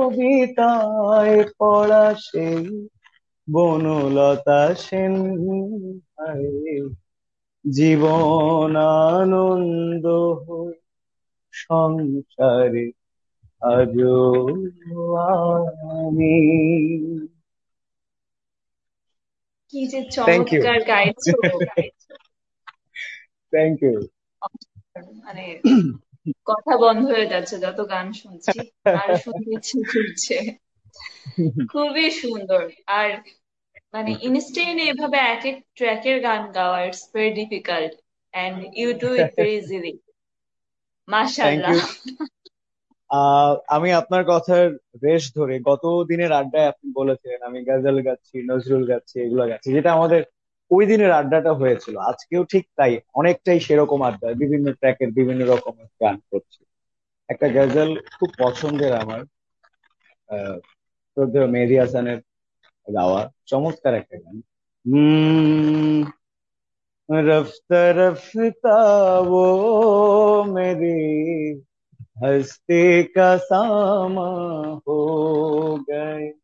কবিতায় পড়া সেই বনলতা সেন। হায়, জীবন আনন্দ হোক সংসারে আজো আমি। কি যে থ্যাংক ইউ। চমৎকার গাইছো! Thank you. মানে কথা বন্ধ হয়ে যাচ্ছে যত গান শুনছি, আর শুনতে ইচ্ছে করছে। খুবই সুন্দর। আর মানে ইনস্টেন্ট এভাবে এক এক ট্র্যাকের গান গাওয়া, it's very difficult and you do it very easily. Thank মাশাআল্লাহ। ইউ। আমি আপনার কথার রেশ ধরে গত দিনের আড্ডায় আপনি বলেছিলেন আমি গজল গাচ্ছি, নজরুল গাচ্ছি, এগুলো গাচ্ছি, যেটা আমাদের ওই দিনের আড্ডাটা হয়েছিল। আজকেও ঠিক তাই, অনেকটাই সেরকম আড্ডা, বিভিন্ন ট্র্যাকের বিভিন্ন রকমের গান করছি। একটা গজল খুব পছন্দের আমার, শ্রদ্ধেয় মেহেদী হাসানের গাওয়া, চমৎকার একটা গান। रफ्ता रफ्ता वो मेरी हस्ती का सामा हो गए।